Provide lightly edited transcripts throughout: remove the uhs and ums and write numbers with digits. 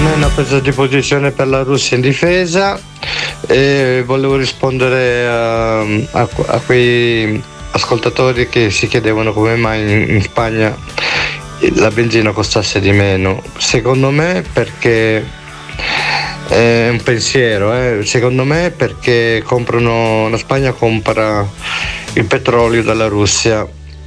non è una presa di posizione per la Russia in difesa, e volevo rispondere a quei ascoltatori che si chiedevano come mai in Spagna la benzina costasse di meno. Secondo me perché è un pensiero, secondo me perché la Spagna compra il petrolio dalla Russia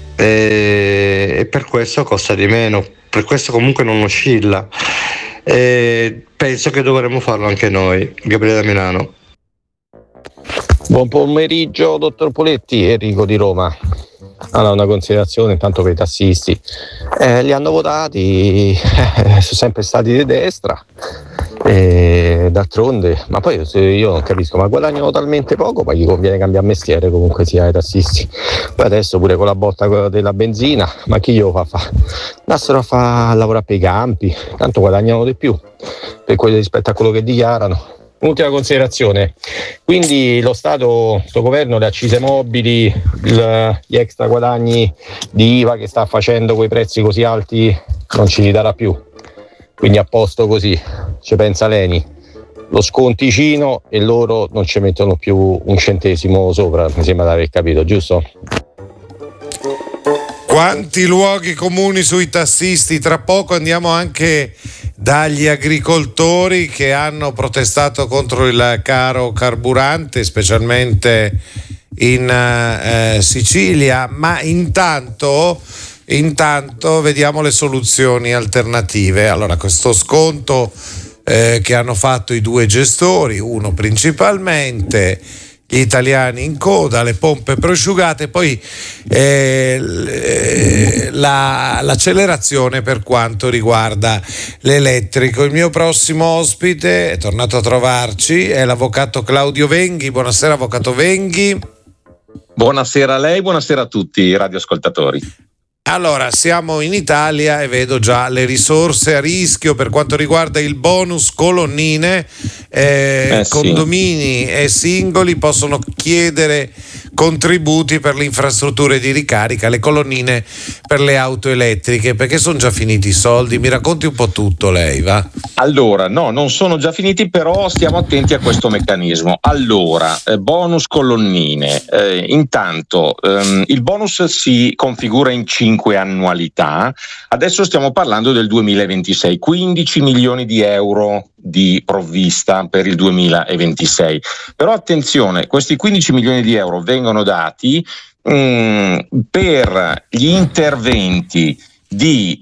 e per questo costa di meno, per questo comunque non oscilla. Penso che dovremmo farlo anche noi. Gabriele da Milano. Buon pomeriggio dottor Poletti, Enrico di Roma. Allora, una considerazione intanto per i tassisti, li hanno votati, sono sempre stati di destra, d'altronde, ma poi io non capisco, ma guadagnano talmente poco, poi gli conviene cambiare mestiere comunque sia ai tassisti. Poi adesso pure con la botta della benzina, ma chi glielo fa fare? Andassero a fare lavorare per i campi, tanto guadagnano di più per quello rispetto a quello che dichiarano. Ultima considerazione, quindi lo Stato, sto governo, le accise mobili, gli extra guadagni di IVA che sta facendo quei prezzi così alti non ci li darà più, quindi a posto così, ci pensa l'ENI, lo sconticino e loro non ci mettono più un centesimo sopra, mi sembra di aver capito, giusto? Quanti luoghi comuni sui tassisti, tra poco andiamo anche dagli agricoltori che hanno protestato contro il caro carburante, specialmente in Sicilia, ma intanto vediamo le soluzioni alternative. Allora, questo sconto che hanno fatto i due gestori, uno principalmente, gli italiani in coda, le pompe prosciugate, poi l'accelerazione per quanto riguarda l'elettrico. Il mio prossimo ospite è tornato a trovarci, è l'avvocato Claudio Venghi. Buonasera avvocato Venghi. Buonasera a lei, buonasera a tutti i radioascoltatori. Allora, siamo in Italia e vedo già le risorse a rischio per quanto riguarda il bonus colonnine. Condomini e singoli possono chiedere contributi per le infrastrutture di ricarica, le colonnine per le auto elettriche, perché sono già finiti i soldi. Mi racconti un po' tutto lei, va? Allora, no, non sono già finiti, però stiamo attenti a questo meccanismo. Allora, bonus colonnine. Intanto, il bonus si configura in 5 annualità. Adesso stiamo parlando del 2026, 15 milioni di euro di provvista per il 2026. Però attenzione, questi 15 milioni di euro vengono dati per gli interventi di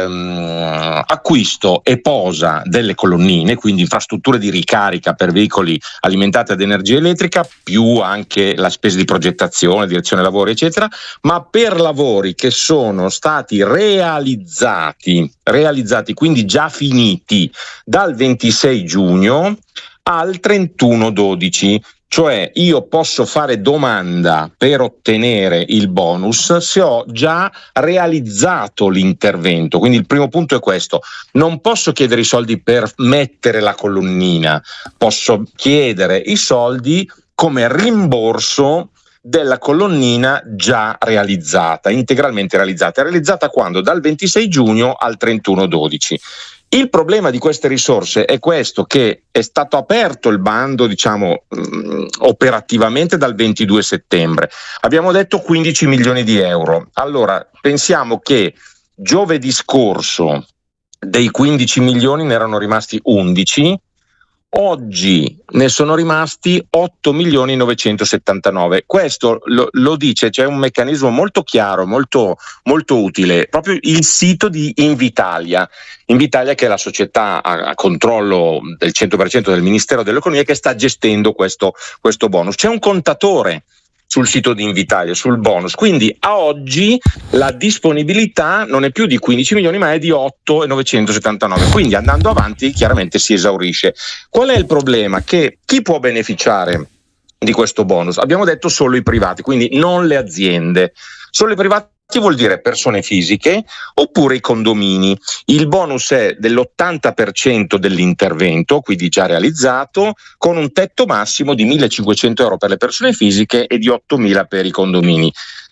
acquisto e posa delle colonnine, quindi infrastrutture di ricarica per veicoli alimentati ad energia elettrica, più anche la spesa di progettazione, direzione lavori eccetera, ma per lavori che sono stati realizzati, quindi già finiti dal 26 giugno al 31/12. Cioè io posso fare domanda per ottenere il bonus se ho già realizzato l'intervento. Quindi il primo punto è questo: non posso chiedere i soldi per mettere la colonnina, posso chiedere i soldi come rimborso della colonnina già realizzata, integralmente realizzata quando? Dal 26 giugno al 31/12. Il problema di queste risorse è questo, che è stato aperto il bando, operativamente dal 22 settembre. Abbiamo detto 15 milioni di euro. Allora, pensiamo che giovedì scorso dei 15 milioni ne erano rimasti 11, oggi ne sono rimasti 8 milioni 979. Questo lo dice, c'è un meccanismo molto chiaro, molto, molto utile, proprio il sito di Invitalia, che è la società a controllo del 100% del Ministero dell'Economia che sta gestendo questo bonus. C'è un contatore sul sito di Invitalia, sul bonus, quindi a oggi la disponibilità non è più di 15 milioni ma è di 8,979, quindi andando avanti chiaramente si esaurisce. Qual è il problema? Che chi può beneficiare di questo bonus? Abbiamo detto solo i privati, quindi non le aziende, solo i privati. Vuol dire persone fisiche oppure i condomini. Il bonus è dell'80% dell'intervento, quindi già realizzato, con un tetto massimo di 1.500 euro per le persone fisiche e di 8.000 per i condomini.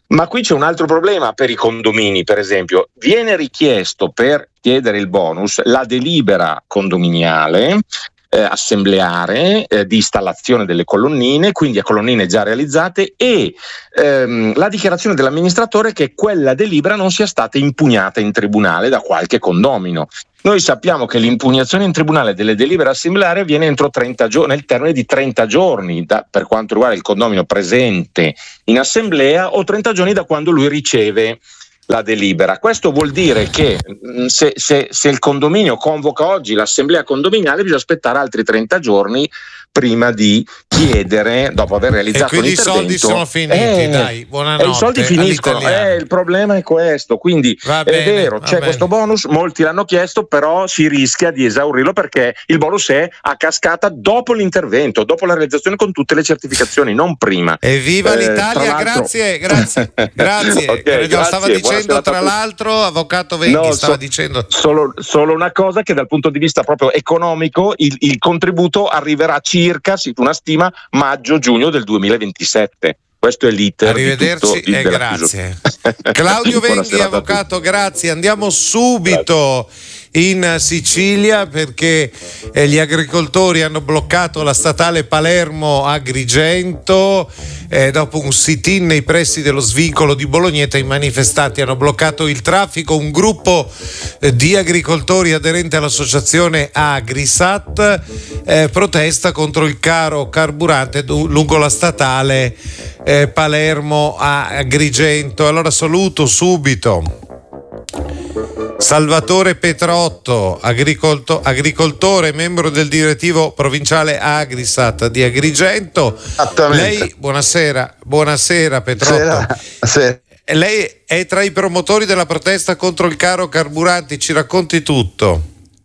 Ma qui c'è un altro problema per i condomini, per esempio. Viene richiesto per chiedere il bonus la delibera condominiale assembleare di installazione delle colonnine, quindi a colonnine già realizzate, e la dichiarazione dell'amministratore che quella delibera non sia stata impugnata in tribunale da qualche condomino. Noi sappiamo che l'impugnazione in tribunale delle delibere assembleari avviene entro 30 giorni, nel termine di 30 giorni per quanto riguarda il condomino presente in assemblea, o 30 giorni da quando lui riceve la delibera. Questo vuol dire che se il condominio convoca oggi l'assemblea condominiale, bisogna aspettare altri 30 giorni prima di chiedere, dopo aver realizzato l'intervento. E quindi i soldi sono finiti, dai, buonanotte. I soldi finiscono, il problema è questo, quindi è vero, c'è questo bonus, molti l'hanno chiesto, però si rischia di esaurirlo perché il bonus è a cascata dopo l'intervento, dopo la realizzazione con tutte le certificazione, non prima. Evviva l'Italia, grazie. Okay, stava dicendo tra l'altro, avvocato Venghi, stava dicendo solo una cosa, che dal punto di vista proprio economico il contributo arriverà circa, una stima, maggio-giugno del 2027. Questo è l'iter. Arrivederci e grazie. Claudio Venghi, avvocato, grazie. Andiamo subito in Sicilia perché gli agricoltori hanno bloccato la statale Palermo Agrigento. Dopo un sit-in nei pressi dello svincolo di Bolognetta, i manifestanti hanno bloccato il traffico. Un gruppo di agricoltori aderente all'associazione Agrisat protesta contro il caro carburante lungo la statale Palermo Agrigento. Allora saluto subito Salvatore Petrotto, agricoltore, membro del direttivo provinciale Agrisat di Agrigento. Lei, buonasera Petrotto. Sì. Lei è tra i promotori della protesta contro il caro carburanti, ci racconti tutto.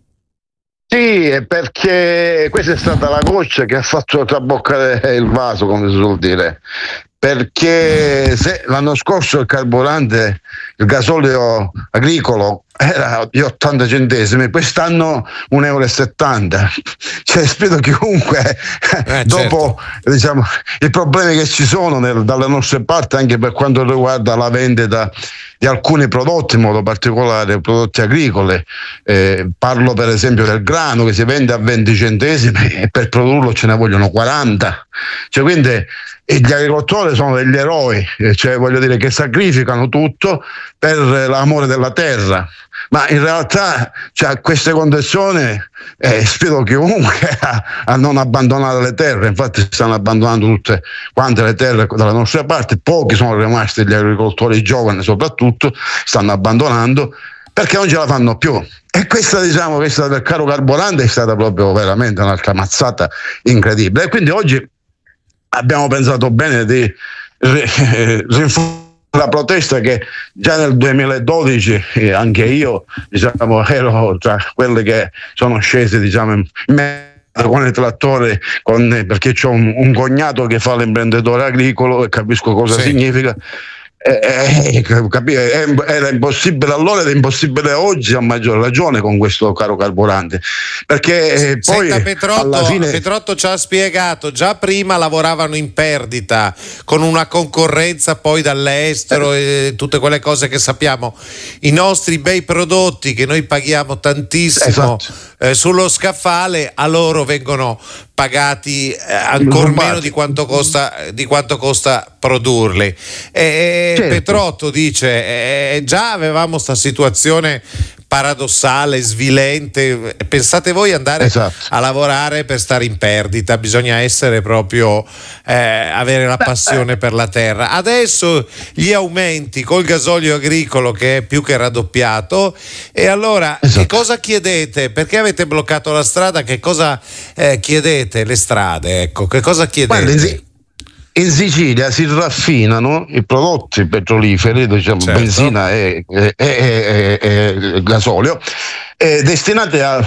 Sì, perché questa è stata la goccia che ha fatto traboccare il vaso, come si suol dire. Perché se l'anno scorso il carburante, il gasolio agricolo era di 80 centesimi, quest'anno 1,70 euro. Cioè, spero chiunque, dopo diciamo i problemi che ci sono dalle nostre parti, anche per quanto riguarda la vendita di alcuni prodotti, in modo particolare prodotti agricoli, parlo per esempio del grano che si vende a 20 centesimi e per produrlo ce ne vogliono 40. Cioè, quindi gli agricoltori sono degli eroi, cioè voglio dire che sacrificano tutto per l'amore della terra, ma in realtà a queste condizioni spero chiunque a non abbandonare le terre. Infatti stanno abbandonando tutte quante le terre dalla nostra parte, pochi sono rimasti, gli agricoltori giovani soprattutto stanno abbandonando perché non ce la fanno più. E questa del caro carburante è stata proprio veramente un'altra mazzata incredibile, e quindi oggi abbiamo pensato bene di rinforzare la protesta, che già nel 2012 anche io ero tra quelli che sono scesi in mezzo con i trattori, perché ho un cognato che fa l'imprenditore agricolo e capisco cosa significa. Era impossibile allora ed è impossibile oggi, a maggior ragione con questo caro carburante, perché poi alla fine Petrotto ci ha spiegato già prima lavoravano in perdita con una concorrenza poi dall'estero e tutte quelle cose che sappiamo, i nostri bei prodotti che noi paghiamo tantissimo sullo scaffale, a loro vengono pagati ancora meno di quanto costa produrli. Petrotto dice già avevamo sta situazione paradossale, svilente. Pensate voi andare a lavorare per stare in perdita, bisogna essere proprio avere la passione per la terra. Adesso gli aumenti col gasolio agricolo che è più che raddoppiato, e allora che cosa chiedete? Perché avete bloccato la strada? Che cosa chiedete? Le strade, ecco, che cosa chiedete? Guarda, in Sicilia si raffinano i prodotti petroliferi, benzina e gasolio, destinati a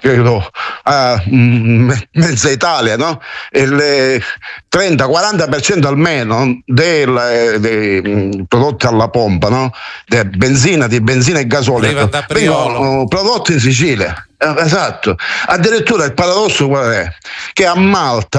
mezza Italia, no? Il 30-40% almeno dei prodotti alla pompa, no? Di benzina e gasolio vengono prodotti in Sicilia. Esatto. Addirittura il paradosso qual è? Che a Malta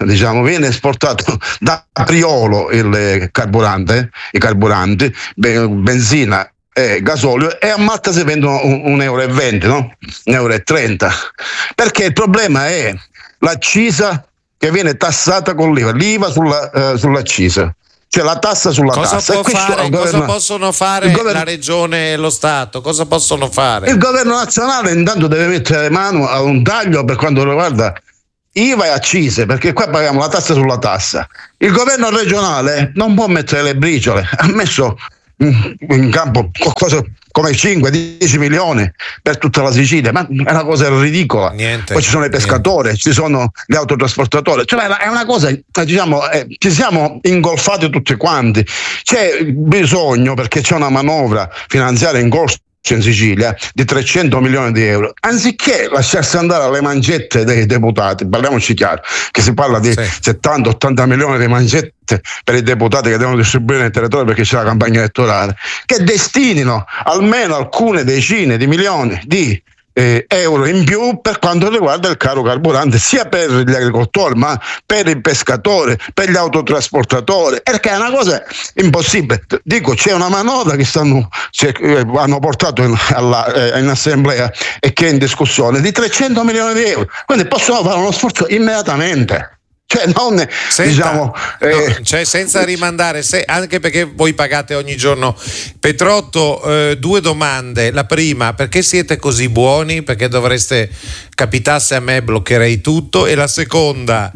diciamo, viene esportato da Priolo i carburanti, benzina e gasolio, e a Malta si vendono €1,20, no? €1,30, perché il problema è l'accisa che viene tassata con l'IVA sull'accisa, cioè la tassa sulla tassa. Cosa possono fare la regione e lo Stato? Cosa possono fare? Il governo nazionale intanto deve mettere mano a un taglio per quanto riguarda IVA e accise, perché qua paghiamo la tassa sulla tassa. Il governo regionale non può mettere le briciole, ha messo in campo qualcosa come 5-10 milioni per tutta la Sicilia, ma è una cosa ridicola. Niente, poi ci sono i pescatori, ci sono gli autotrasportatori, cioè è una cosa, diciamo, ci siamo ingolfati tutti quanti. C'è bisogno, perché c'è una manovra finanziaria in corso in Sicilia di 300 milioni di euro, anziché lasciarsi andare alle mancette dei deputati, parliamoci chiaro, che si parla di 70-80 milioni di mancette per i deputati che devono distribuire nel territorio perché c'è la campagna elettorale, che destinino almeno alcune decine di milioni di euro in più per quanto riguarda il caro carburante, sia per gli agricoltori ma per i pescatori, per gli autotrasportatori, perché è una cosa impossibile. Dico, c'è una manovra che hanno portato in assemblea e che è in discussione di 300 milioni di euro, quindi possono fare uno sforzo immediatamente. Cioè, non diciamo cioè senza rimandare, anche perché voi pagate ogni giorno. Petrotto, due domande. La prima, perché siete così buoni? Perché capitasse a me bloccherei tutto. E la seconda,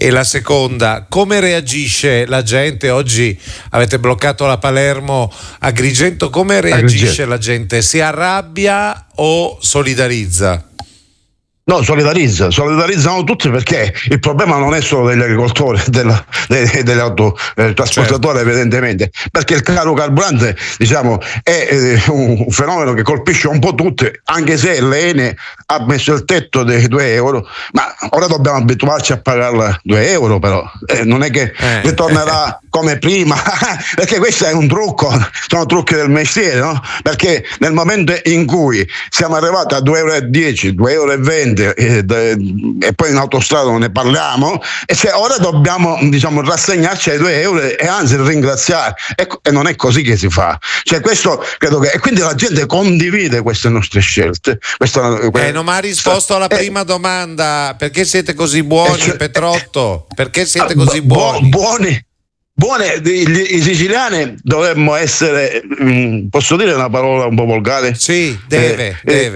come reagisce la gente? Oggi avete bloccato la Palermo Agrigento, come reagisce la gente? Si arrabbia o solidarizza? No, solidarizzano tutti, perché il problema non è solo degli agricoltori, degli autotrasportatori, evidentemente, perché il caro carburante, diciamo, è un fenomeno che colpisce un po' tutti, anche se l'ENI ha messo il tetto dei €2, ma ora dobbiamo abituarci a pagare €2, però non è che ritornerà come prima, perché questo è un trucco, sono trucchi del mestiere, no? Perché nel momento in cui siamo arrivati a €2,10, €2,20 e poi in autostrada non ne parliamo, e cioè ora dobbiamo, diciamo, rassegnarci ai €2 e anzi ringraziare, e non è così che si fa. Cioè, questo credo che, e quindi la gente condivide queste nostre scelte. Non mi ha risposto alla prima domanda: perché siete così buoni, Petrotto? Perché siete così buoni? I siciliani dovremmo essere, posso dire una parola un po' volgare? Sì, deve.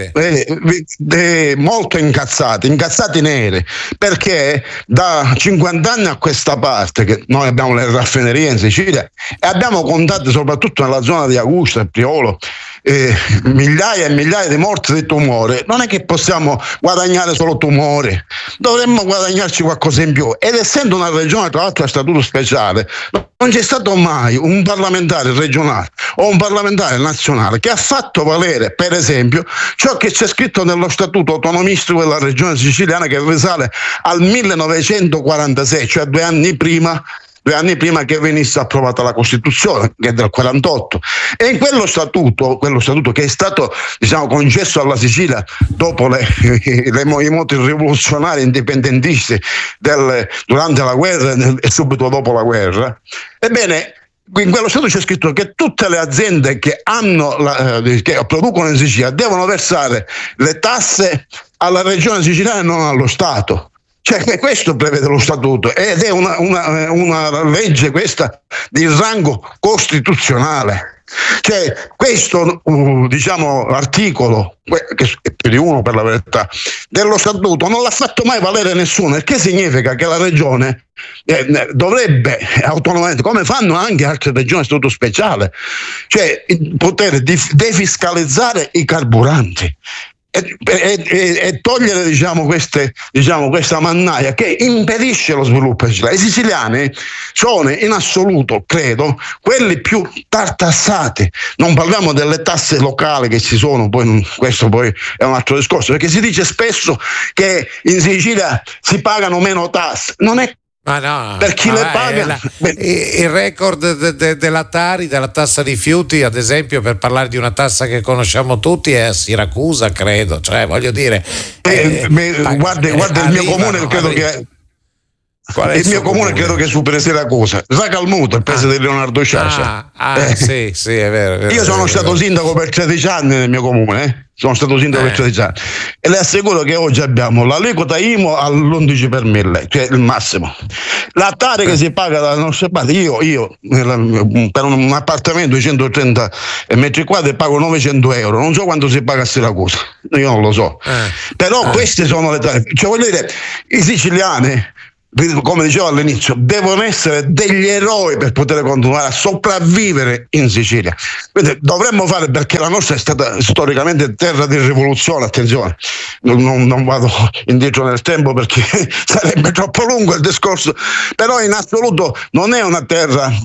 Molto incazzati neri, perché da 50 anni a questa parte che noi abbiamo le raffinerie in Sicilia e abbiamo contato soprattutto nella zona di Augusta e Priolo migliaia e migliaia di morti di tumore. Non è che possiamo guadagnare solo tumore, dovremmo guadagnarci qualcosa in più, ed essendo una regione tra l'altro a statuto speciale non c'è stato mai un parlamentare regionale o un parlamentare nazionale che ha fatto valere, per esempio, ciò che c'è scritto nello statuto autonomistico della regione siciliana, che risale al 1946, cioè 2 anni prima che venisse approvata la Costituzione, che è del 48, e in quello statuto che è stato, diciamo, concesso alla Sicilia dopo i moti rivoluzionari indipendentisti durante la guerra e subito dopo la guerra, ebbene, in quello statuto c'è scritto che tutte le aziende che producono in Sicilia devono versare le tasse alla regione siciliana e non allo Stato. Cioè, questo prevede lo statuto, ed è una legge questa di rango costituzionale. Cioè, questo diciamo articolo, che è più di uno per la verità, dello statuto non l'ha fatto mai valere nessuno, il che significa che la regione dovrebbe autonomamente, come fanno anche altre regioni a statuto speciale, cioè poter defiscalizzare i carburanti e togliere, diciamo, questa mannaia che impedisce lo sviluppo siciliano. I siciliani sono in assoluto, credo, quelli più tartassati. Non parliamo delle tasse locali che ci sono, questo poi è un altro discorso, perché si dice spesso che in Sicilia si pagano meno tasse. Non è per chi le paga. Il record della Tari, della tassa rifiuti, ad esempio, per parlare di una tassa che conosciamo tutti, è a Siracusa, credo. Cioè, voglio dire, guarda il mio comune, credo che Qual è il mio comune credo che superi Siracusa. Racalmuto, il paese di Leonardo Sciascia. Sì, è vero. Io sono stato sindaco per 13 anni nel mio comune, sono stato sindaco per 13 anni e le assicuro che oggi abbiamo l'aliquota IMU all'11 per 1000, cioè il massimo. La tare che si paga dalla nostra parte, io per un appartamento di 130 metri quadri pago 900 euro, non so quanto si paga a Siracusa, io non lo so, però queste sono le tare, cioè voglio dire, i siciliani, come dicevo all'inizio, devono essere degli eroi per poter continuare a sopravvivere in Sicilia. Quindi dovremmo fare, perché la nostra è stata storicamente terra di rivoluzione, attenzione, non vado indietro nel tempo perché sarebbe troppo lungo il discorso, però in assoluto non è una terra